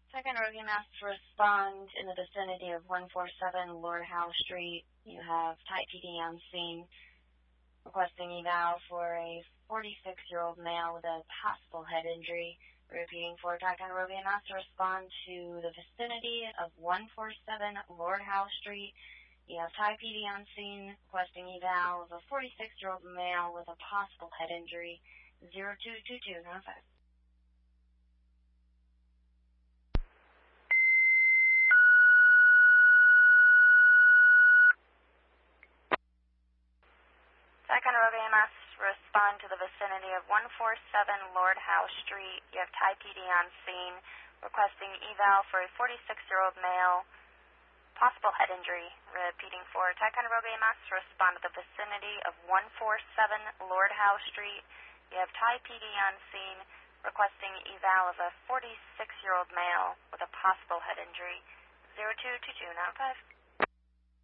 Second Rogan asked to respond in the vicinity of 147 Lord Howe Street. You have Thai PD on scene requesting eval for a 46-year-old male with a possible head injury. Repeating for Ticonderoga asked to respond to the vicinity of 147 Lord Howe Street. You have Thai PD on scene requesting eval of a 46-year-old male with a possible head injury. 022295. Ticonderoga EMS, respond to the vicinity of 147 Lord Howe Street. You have Thai PD on scene requesting eval for a 46-year-old male, possible head injury. Repeating for Ticonderoga EMS, respond to the vicinity of 147 Lord Howe Street. You have Thai PD on scene requesting eval of a 46-year-old male with a possible head injury. 022295.